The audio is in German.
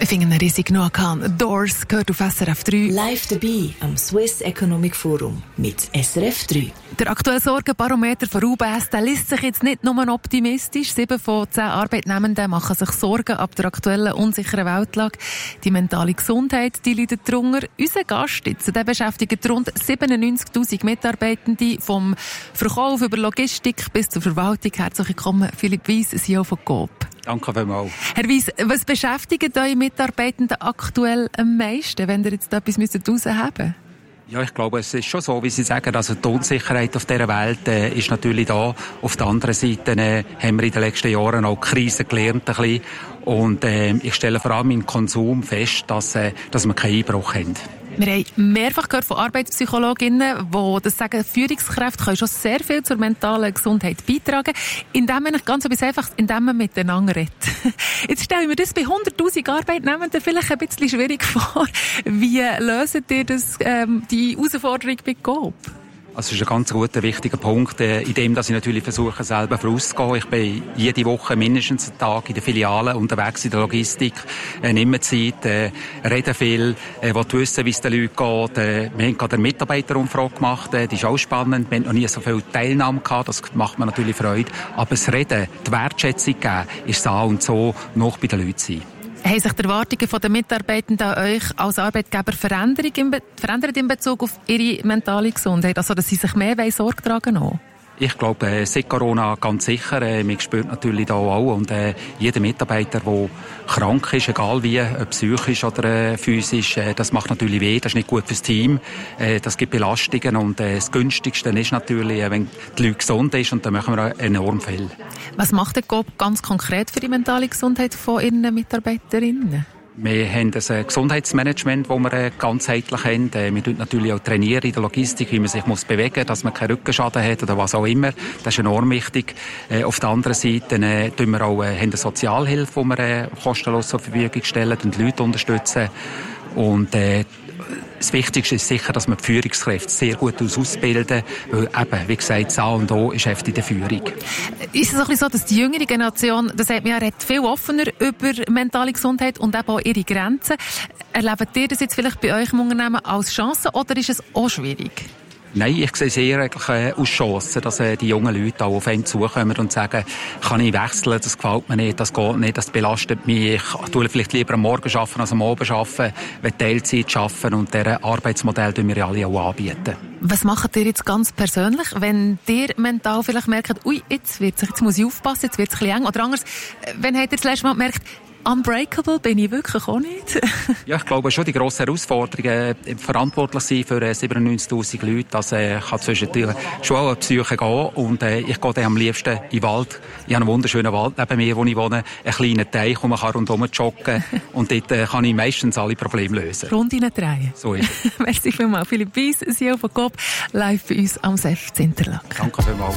Ich finde ihn riesig genug. Doors gehört auf SRF 3. Live dabei am Swiss Economic Forum mit SRF 3. Der aktuelle Sorgenbarometer von UBS, der liest sich jetzt nicht nur optimistisch. 7 von 10 Arbeitnehmenden machen sich Sorgen ab der aktuellen unsicheren Weltlage. Die mentale Gesundheit, die leidet darunter. Unser Gast jetzt, der beschäftigt rund 97'000 Mitarbeitende, vom Verkauf über Logistik bis zur Verwaltung. Herzlich willkommen, Philipp Weiss, CEO von Coop. Danke vielmals. Herr Weiss, was beschäftigt eure Mitarbeitenden aktuell am meisten, wenn ihr jetzt etwas herausheben müsst? Ja, ich glaube, es ist schon so, wie Sie sagen, also die Unsicherheit auf dieser Welt ist natürlich da. Auf der anderen Seite haben wir in den letzten Jahren auch die Krise gelernt ein bisschen. Und ich stelle vor allem im Konsum fest, dass wir keinen Einbruch haben. Wir haben mehrfach gehört von Arbeitspsychologinnen, die das sagen, Führungskräfte können schon sehr viel zur mentalen Gesundheit beitragen, indem man ganz einfach, indem man miteinander redet. Jetzt stellen wir das bei 100'000 Arbeitnehmenden vielleicht ein bisschen schwierig vor. Wie löst ihr das, die Herausforderung bei Coop? Also das ist ein ganz guter, wichtiger Punkt, in dem, dass ich natürlich versuche, selber vorauszugehen. Ich bin jede Woche mindestens einen Tag in der Filiale unterwegs in der Logistik, nehme Zeit, rede viel, will wissen, wie es den Leuten geht. Wir haben gerade eine Mitarbeiterumfrage gemacht, die ist auch spannend. Wir haben noch nie so viel Teilnahme gehabt, das macht mir natürlich Freude. Aber das Reden, die Wertschätzung geben, ist so und so noch bei den Leuten sein. Haben sich die Erwartungen der Mitarbeitenden an euch als Arbeitgeber verändert in Bezug auf ihre mentale Gesundheit? Also, dass sie sich mehr Sorge tragen wollen? Ich glaube, seit Corona ganz sicher. Man spürt natürlich da auch. Und jeder Mitarbeiter, der krank ist, egal wie, ob psychisch oder physisch, das macht natürlich weh. Das ist nicht gut fürs Team. Das gibt Belastungen. Und das Günstigste ist natürlich, wenn die Leute gesund sind. Und da machen wir enorm viel. Was macht der Coop ganz konkret für die mentale Gesundheit von Ihren Mitarbeiterinnen? Wir haben ein Gesundheitsmanagement, das wir ganzheitlich haben. Wir tun natürlich auch trainieren in der Logistik, wie man sich bewegen muss, dass man keinen Rückenschaden hat oder was auch immer. Das ist enorm wichtig. Auf der anderen Seite haben wir auch eine Sozialhilfe, die wir kostenlos zur Verfügung stellen und die Leute unterstützen. Und das Wichtigste ist sicher, dass wir die Führungskräfte sehr gut ausbilden, weil eben, wie gesagt, das A und O ist in der Führung. Ist es auch so, dass die jüngere Generation, das sagt man ja, redet viel offener über mentale Gesundheit und eben auch ihre Grenzen. Erlebt ihr das jetzt vielleicht bei euch im Unternehmen als Chance oder ist es auch schwierig? Nein, ich sehe es eher eigentlich als Chance, dass die jungen Leute auch auf einen zukommen und sagen, kann ich wechseln, das gefällt mir nicht, das geht nicht, das belastet mich, ich tue vielleicht lieber am Morgen arbeiten als am Abend arbeiten, will Teilzeit arbeiten und dieses Arbeitsmodell tun wir ja alle auch anbieten. Was macht ihr jetzt ganz persönlich, wenn ihr mental vielleicht merkt, ui, jetzt muss ich aufpassen, jetzt wird es ein bisschen eng, oder anders, wenn habt ihr das letzte Mal gemerkt, unbreakable bin ich wirklich auch nicht? Ja, ich glaube schon, die grosse Herausforderung, verantwortlich sein für 97'000 Leute, das kann zwischen schon auch eine Psyche gehen. Und ich gehe dann am liebsten in den Wald. Ich habe einen wunderschönen Wald neben mir, wo ich wohne, einen kleinen Teich, wo man rundherum joggen kann. Und dort kann ich meistens alle Probleme lösen. Rundinnen drehen. So ist es. Merci vielmals. Philipp Weiss, CEO von Coop, live bei uns am SEF in Interlaken. Danke vielmals.